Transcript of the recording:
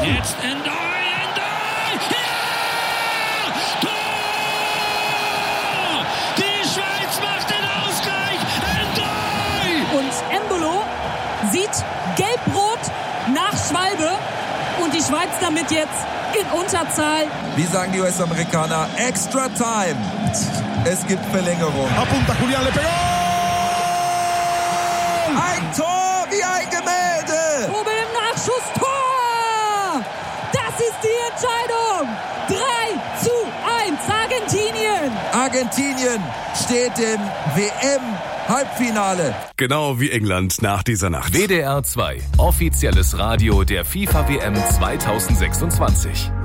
Jetzt Endoi! Ja! Tor! Die Schweiz macht den Ausgleich! Endoi! Und Embolo sieht gelb-rot nach Schwalbe und die Schweiz damit jetzt in Unterzahl. Wie sagen die US-Amerikaner? Extra Time. Es gibt Verlängerung. Apunta Julián, le pegó! Ein Tor wie ein Gemälde. Oben im Nachschuss Tor! Das ist die Entscheidung. 3:1 Argentinien. Argentinien steht im WM-Halbfinale. Genau wie England nach dieser Nacht. WDR 2, offizielles Radio der FIFA WM 2026.